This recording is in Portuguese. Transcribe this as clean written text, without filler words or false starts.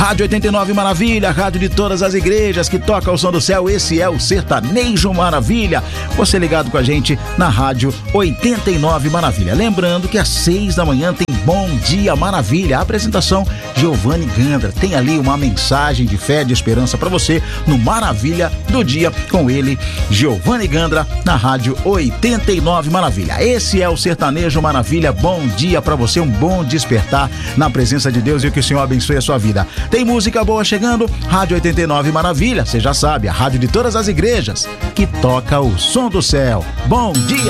Rádio 89 Maravilha, rádio de todas as igrejas que toca o som do céu. Esse é o Sertanejo Maravilha. Você ligado com a gente na Rádio 89 Maravilha. Lembrando que às 6 da manhã tem Bom Dia Maravilha. A apresentação Giovanni Gandra. Tem ali uma mensagem de fé, de esperança para você no Maravilha do Dia com ele, Giovanni Gandra, na Rádio 89 Maravilha. Esse é o Sertanejo Maravilha. Bom dia para você, um bom despertar na presença de Deus e que o Senhor abençoe a sua vida. Tem música boa chegando, Rádio 89 Maravilha, você já sabe, a rádio de todas as igrejas que toca o som do céu. Bom dia!